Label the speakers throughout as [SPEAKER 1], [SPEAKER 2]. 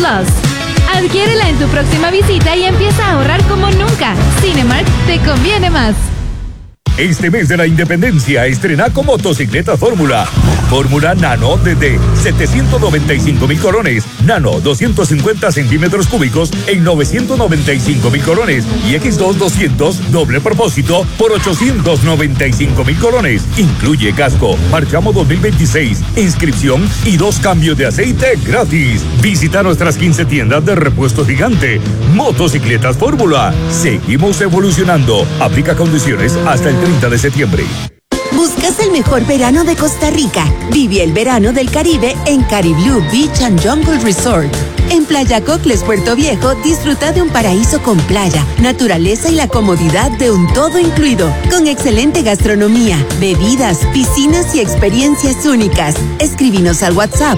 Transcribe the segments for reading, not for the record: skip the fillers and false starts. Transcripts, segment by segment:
[SPEAKER 1] Plus. Adquiérela en tu próxima visita y empieza a ahorrar como nunca. Cinemark te conviene más.
[SPEAKER 2] Este mes de la Independencia estrena con motocicleta Fórmula. Fórmula Nano desde 795,000 colones. Nano 250 centímetros cúbicos en 995,000 colones. Y X2 200 doble propósito por 895,000 colones. Incluye casco, marchamo 2026, inscripción y 2 cambios de aceite gratis. Visita nuestras 15 tiendas de Repuesto Gigante. Motocicletas Fórmula. Seguimos evolucionando. Aplica condiciones hasta el 30 de septiembre.
[SPEAKER 3] ¿Buscas el mejor verano de Costa Rica? Vive el verano del Caribe en Cariblue Beach and Jungle Resort. En Playa Cocles, Puerto Viejo, disfruta de un paraíso con playa, naturaleza y la comodidad de un todo incluido, con excelente gastronomía, bebidas, piscinas y experiencias únicas. Escríbenos al WhatsApp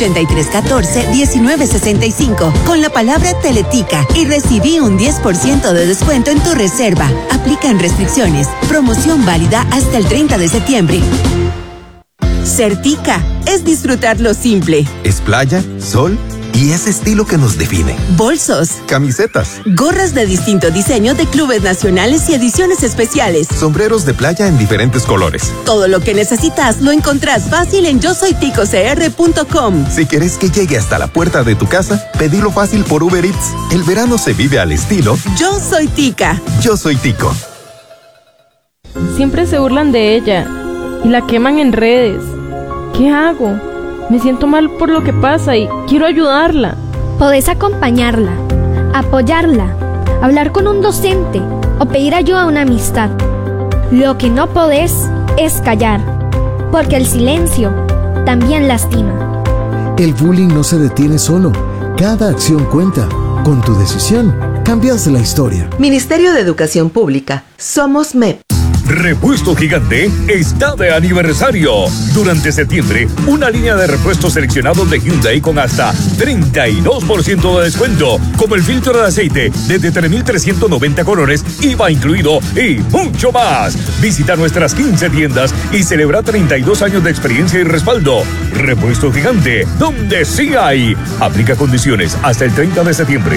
[SPEAKER 3] 8314-1965 con la palabra Teletica y recibí un 10% de descuento en tu reserva. Aplican restricciones. Promoción válida hasta el 30 de septiembre. Certica es disfrutar lo simple.
[SPEAKER 4] Es playa, sol y ese estilo que nos define.
[SPEAKER 3] Bolsos,
[SPEAKER 4] camisetas,
[SPEAKER 3] gorras de distinto diseño de clubes nacionales y ediciones especiales,
[SPEAKER 4] sombreros de playa en diferentes colores.
[SPEAKER 3] Todo lo que necesitas lo encontrás fácil en yosoyticocr.com.
[SPEAKER 4] Si quieres que llegue hasta la puerta de tu casa, pedilo fácil por Uber Eats. El verano se vive al estilo
[SPEAKER 3] Yo Soy Tica.
[SPEAKER 4] Yo Soy Tico.
[SPEAKER 5] Siempre se burlan de ella y la queman en redes. ¿Qué hago? Me siento mal por lo que pasa y quiero ayudarla.
[SPEAKER 6] Podés acompañarla, apoyarla, hablar con un docente o pedir ayuda a una amistad. Lo que no podés es callar, porque el silencio también lastima.
[SPEAKER 7] El bullying no se detiene solo. Cada acción cuenta. Con tu decisión, cambias la historia.
[SPEAKER 3] Ministerio de Educación Pública. Somos MEP.
[SPEAKER 2] Repuesto Gigante está de aniversario. Durante septiembre, una línea de repuestos seleccionados de Hyundai con hasta 32% de descuento, como el filtro de aceite desde 3,390 colones, IVA incluido y mucho más. Visita nuestras 15 tiendas y celebra 32 años de experiencia y respaldo. Repuesto Gigante, donde sí hay. Aplica condiciones hasta el 30 de septiembre.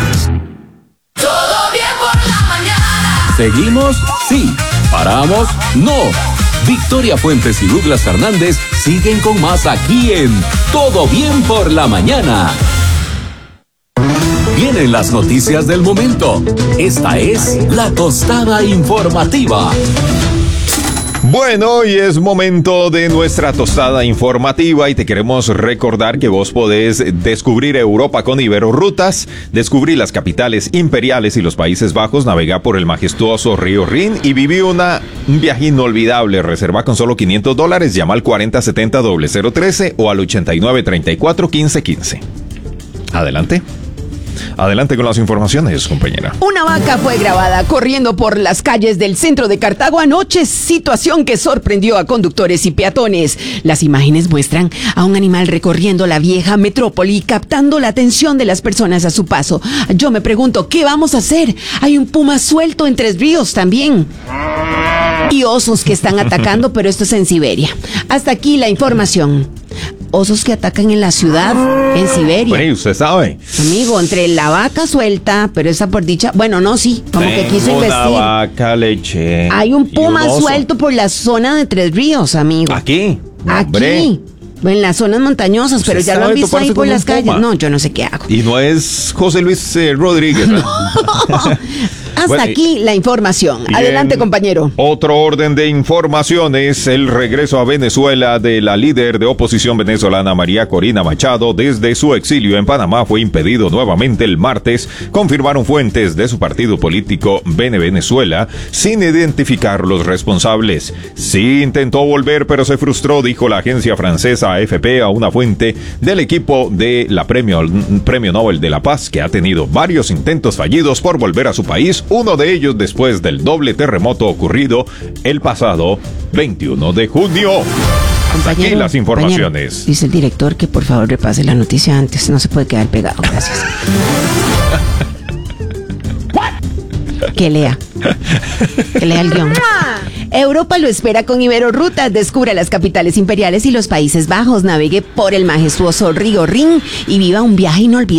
[SPEAKER 8] Todo bien por la mañana.
[SPEAKER 9] ¿Seguimos? Sí. ¿Paramos? No. Victoria Fuentes y Douglas Fernández siguen con más aquí en Todo Bien por la Mañana. Vienen las noticias del momento. Esta es la tostada informativa.
[SPEAKER 10] Bueno, hoy es momento de nuestra tostada informativa y te queremos recordar que vos podés descubrir Europa con Iberorrutas, descubrir las capitales imperiales y los Países Bajos, navegar por el majestuoso río Rin y vivir un viaje inolvidable. Reserva con solo $500, llama al 4070-0013 o al 8934-1515. Adelante. Adelante con las informaciones, compañera.
[SPEAKER 11] Una vaca fue grabada corriendo por las calles del centro de Cartago anoche, situación que sorprendió a conductores y peatones. Las imágenes muestran a un animal recorriendo la vieja metrópoli, captando la atención de las personas a su paso. Yo me pregunto, ¿qué vamos a hacer? Hay un puma suelto en Tres Ríos también. Y osos que están atacando, pero esto es en Siberia. Hasta aquí la información. Osos que atacan en la ciudad, en Siberia.
[SPEAKER 10] Bueno, usted sabe.
[SPEAKER 11] Amigo, entre la vaca suelta, pero esa por dicha, bueno, no, sí, como que quiso investir.
[SPEAKER 10] Una vaca, leche.
[SPEAKER 11] Hay un puma suelto por la zona de Tres Ríos, amigo.
[SPEAKER 10] ¿Aquí?
[SPEAKER 11] Aquí. En las zonas montañosas, pero ya lo han visto ahí por las calles. No, yo no sé qué hago.
[SPEAKER 10] Y no es José Luis Rodríguez, ¿no?
[SPEAKER 11] Hasta aquí la información.
[SPEAKER 10] Bien.
[SPEAKER 11] Adelante, compañero.
[SPEAKER 10] Otro orden de informaciones, el regreso a Venezuela de la líder de oposición venezolana María Corina Machado desde su exilio en Panamá fue impedido nuevamente el martes, confirmaron fuentes de su partido político Venezuela, sin identificar los responsables. Sí intentó volver, pero se frustró, dijo la agencia francesa AFP a una fuente del equipo de la Premio Nobel de la Paz, que ha tenido varios intentos fallidos por volver a su país, uno de ellos después del doble terremoto ocurrido el pasado 21 de junio. Aquí las informaciones.
[SPEAKER 11] Dice el director que por favor repase la noticia antes, no se puede quedar pegado, gracias. Que lea el guión. Europa lo espera con Iberorrutas. Descubra las capitales imperiales y los Países Bajos. Navegue por el majestuoso río Rin y viva un viaje inolvidable.